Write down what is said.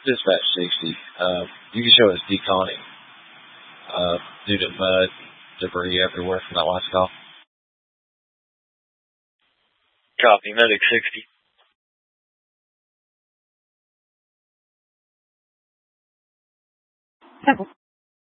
Dispatch 60. You can show us deconning due to mud, debris everywhere from that last call. Copy, medic 60. Several.